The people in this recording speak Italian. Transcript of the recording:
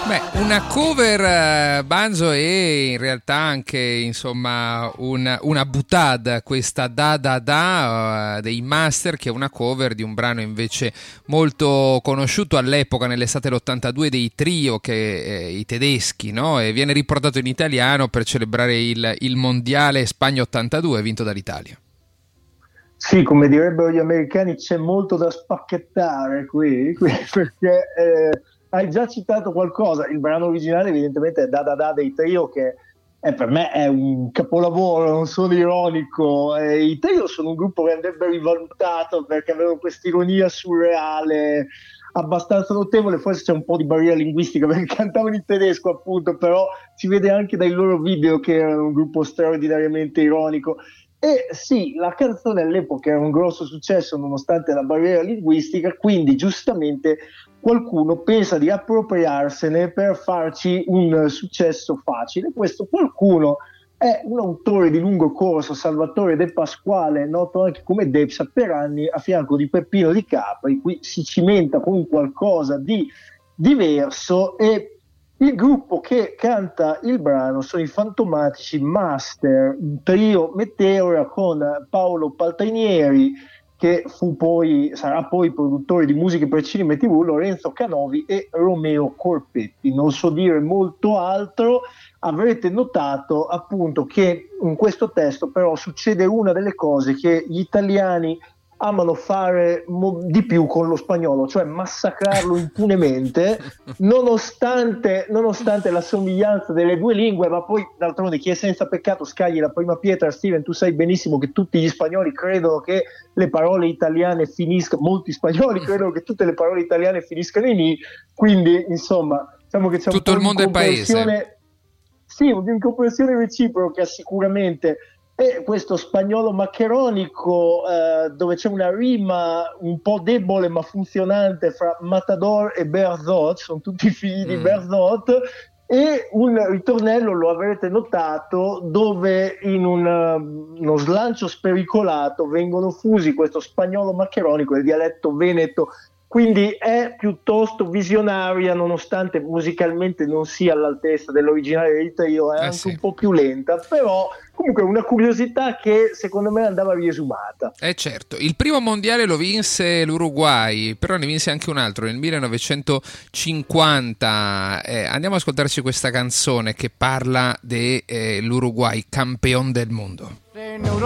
Beh, una cover, Banzo, e in realtà anche insomma una boutade, questa dei Master, che è una cover di un brano invece molto conosciuto all'epoca, nell'estate dell'82, dei Trio, che i tedeschi, no? E viene riportato in italiano per celebrare il mondiale Spagna 82 vinto dall'Italia. Sì, come direbbero gli americani, c'è molto da spacchettare qui perché hai già citato qualcosa. Il brano originale evidentemente è Da dei Trio, che per me è un capolavoro, non sono ironico. I Trio sono un gruppo che andrebbe rivalutato perché avevano quest'ironia surreale abbastanza notevole. Forse c'è un po' di barriera linguistica perché cantavano in tedesco, appunto, però si vede anche dai loro video che erano un gruppo straordinariamente ironico. E sì, la canzone all'epoca era un grosso successo nonostante la barriera linguistica, quindi giustamente qualcuno pensa di appropriarsene per farci un successo facile. Questo qualcuno è un autore di lungo corso, Salvatore De Pasquale, noto anche come Depsa, per anni a fianco di Peppino Di Capri. Qui si cimenta con qualcosa di diverso, e il gruppo che canta il brano sono i fantomatici Master, un trio meteora con Paolo Paltrinieri, che sarà poi produttore di musiche per cinema e TV, Lorenzo Canovi e Romeo Corpetti. Non so dire molto altro. Avrete notato appunto che in questo testo però succede una delle cose che gli italiani amano fare di più con lo spagnolo, cioè massacrarlo impunemente, nonostante la somiglianza delle due lingue. Ma poi d'altronde chi è senza peccato scagli la prima pietra. Steven, tu sai benissimo che tutti gli spagnoli credono che le parole italiane finiscano, molti spagnoli credono che tutte le parole italiane finiscano in i, quindi insomma diciamo che c'è tutto il mondo è paese. Sì, un'incomprensione reciproca sicuramente. E questo spagnolo maccheronico, dove c'è una rima un po' debole ma funzionante fra Matador e Berzot, sono tutti figli di Berzot, e un ritornello, lo avrete notato, dove in uno slancio spericolato vengono fusi questo spagnolo maccheronico e il dialetto veneto. Quindi è piuttosto visionaria, nonostante musicalmente non sia all'altezza dell'originale del Trio, è anche un po' più lenta, però comunque una curiosità che secondo me andava riesumata. Certo, il primo mondiale lo vinse l'Uruguay, però ne vinse anche un altro nel 1950. Andiamo ad ascoltarci questa canzone che parla dell'Uruguay, campeón del mondo.